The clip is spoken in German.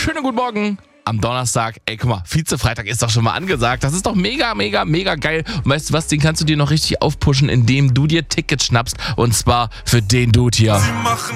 schönen guten Morgen am Donnerstag. Ey, guck mal, Vize-Freitag ist doch schon mal angesagt. Das ist doch mega, mega, mega geil. Und weißt du was, den kannst du dir noch richtig aufpushen, indem du dir Tickets schnappst. Und zwar für den Dude hier.